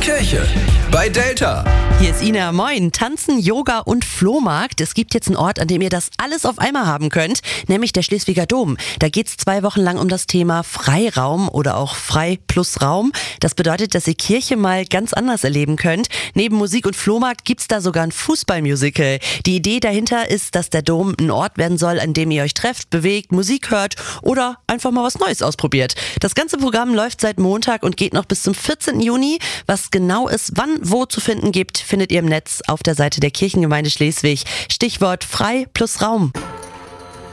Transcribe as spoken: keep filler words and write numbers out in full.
Kirche bei Delta. Hier ist Ina, moin. Tanzen, Yoga und Flohmarkt. Es gibt jetzt einen Ort, an dem ihr das alles auf einmal haben könnt, nämlich der Schleswiger Dom. Da geht es zwei Wochen lang um das Thema Freiraum oder auch Frei plus Raum. Das bedeutet, dass ihr Kirche mal ganz anders erleben könnt. Neben Musik und Flohmarkt gibt es da sogar ein Fußballmusical. Die Idee dahinter ist, dass der Dom ein Ort werden soll, an dem ihr euch trefft, bewegt, Musik hört oder einfach mal was Neues ausprobiert. Das ganze Programm läuft seit Montag und geht noch bis zum vierzehnten Juni. Was genau es wann wo zu finden gibt, findet ihr im Netz auf der Seite der Kirchengemeinde Schleswig. Stichwort Frei plus Raum.